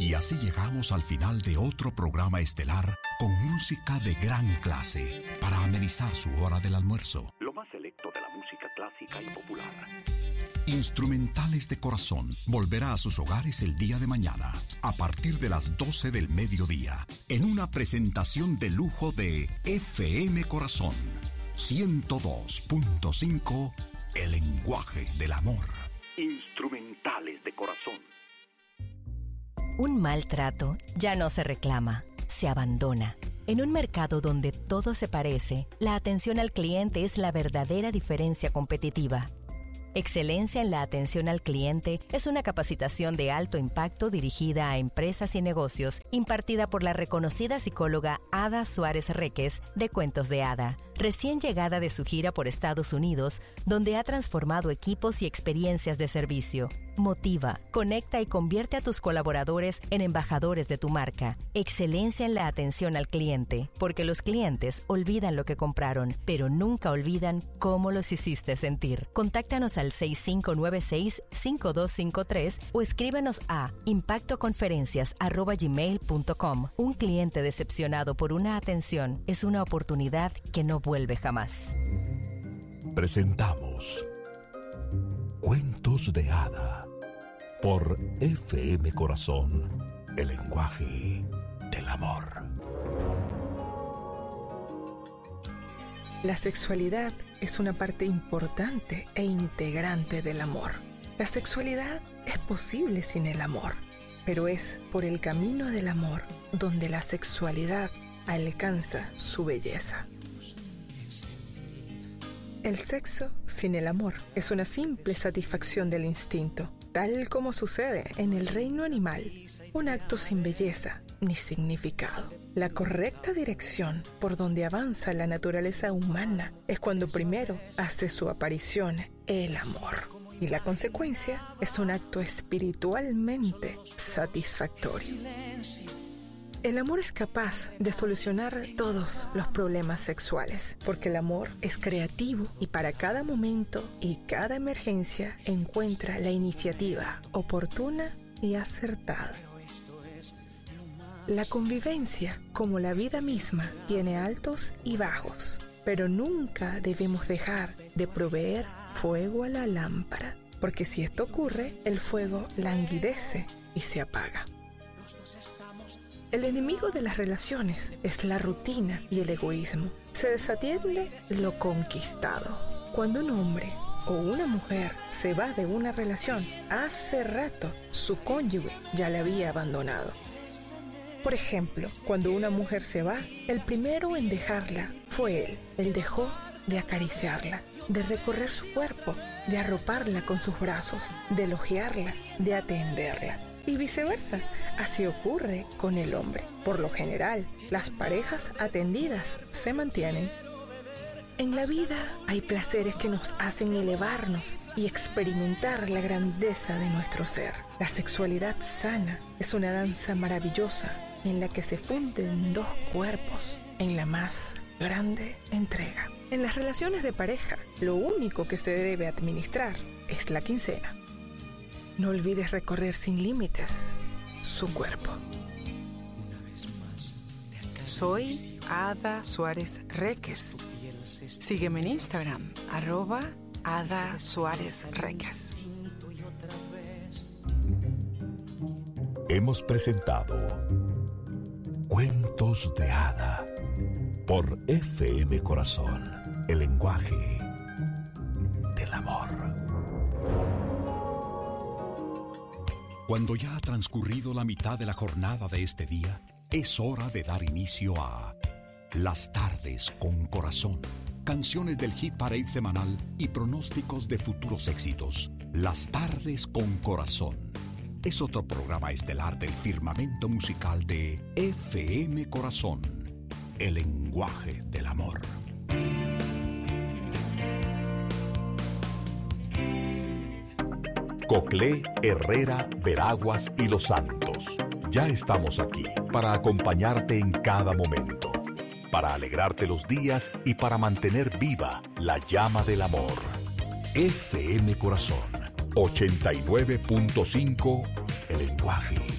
Y así llegamos al final de otro programa estelar con música de gran clase para amenizar su hora del almuerzo. Lo más selecto de la música clásica y popular. Instrumentales de Corazón volverá a sus hogares el día de mañana, a partir de las 12 del mediodía, en una presentación de lujo de FM Corazón 102.5, el lenguaje del amor. Instrumentales de Corazón. Un maltrato ya no se reclama, se abandona. En un mercado donde todo se parece, la atención al cliente es la verdadera diferencia competitiva. Excelencia en la atención al cliente es una capacitación de alto impacto dirigida a empresas y negocios, impartida por la reconocida psicóloga Ada Suárez Reques de Cuentos de Ada, recién llegada de su gira por Estados Unidos, donde ha transformado equipos y experiencias de servicio. Motiva, conecta y convierte a tus colaboradores en embajadores de tu marca. Excelencia en la atención al cliente, porque los clientes olvidan lo que compraron, pero nunca olvidan cómo los hiciste sentir. Contáctanos al 6596-5253 o escríbenos a impactoconferencias@gmail.com. Un cliente decepcionado por una atención es una oportunidad que no vuelve jamás. Presentamos Cuentos de Hada por FM Corazón, el lenguaje del amor. La sexualidad es una parte importante e integrante del amor. La sexualidad es posible sin el amor, pero es por el camino del amor donde la sexualidad alcanza su belleza. El sexo sin el amor es una simple satisfacción del instinto, tal como sucede en el reino animal, un acto sin belleza ni significado. La correcta dirección por donde avanza la naturaleza humana es cuando primero hace su aparición el amor, y la consecuencia es un acto espiritualmente satisfactorio. El amor es capaz de solucionar todos los problemas sexuales, porque el amor es creativo y para cada momento y cada emergencia encuentra la iniciativa oportuna y acertada. La convivencia, como la vida misma, tiene altos y bajos, pero nunca debemos dejar de proveer fuego a la lámpara, porque si esto ocurre, el fuego languidece y se apaga. El enemigo de las relaciones es la rutina y el egoísmo. Se desatiende lo conquistado. Cuando un hombre o una mujer se va de una relación, hace rato su cónyuge ya la había abandonado. Por ejemplo, cuando una mujer se va, el primero en dejarla fue él. Él dejó de acariciarla, de recorrer su cuerpo, de arroparla con sus brazos, de elogiarla, de atenderla. Y viceversa, así ocurre con el hombre. Por lo general, las parejas atendidas se mantienen. En la vida hay placeres que nos hacen elevarnos y experimentar la grandeza de nuestro ser. La sexualidad sana es una danza maravillosa en la que se funden dos cuerpos en la más grande entrega. En las relaciones de pareja, lo único que se debe administrar es la quincena. No olvides recorrer sin límites su cuerpo. Soy Ada Suárez Reques. Sígueme en Instagram, @Ada Suárez Reques. Hemos presentado Cuentos de Hada por FM Corazón, el lenguaje del amor. Cuando ya ha transcurrido la mitad de la jornada de este día, es hora de dar inicio a Las Tardes con Corazón. Canciones del Hit Parade semanal y pronósticos de futuros éxitos. Las Tardes con Corazón. Es otro programa estelar del firmamento musical de FM Corazón, el lenguaje del amor. Coclé, Herrera, Veraguas y Los Santos. Ya estamos aquí para acompañarte en cada momento, para alegrarte los días y para mantener viva la llama del amor. FM Corazón 89.5, el lenguaje